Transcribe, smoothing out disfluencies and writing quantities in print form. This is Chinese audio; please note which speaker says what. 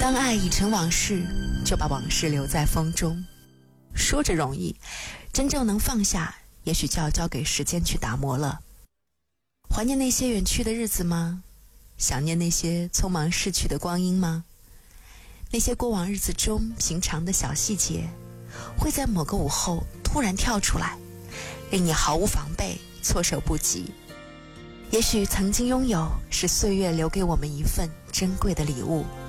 Speaker 1: 当爱已成往事，就把往事留在风中。说着容易，真正能放下，也许就要交给时间去打磨了。怀念那些远去的日子吗？想念那些匆忙逝去的光阴吗？那些过往日子中平常的小细节，会在某个午后突然跳出来，令你毫无防备，措手不及。也许曾经拥有，是岁月留给我们一份珍贵的礼物。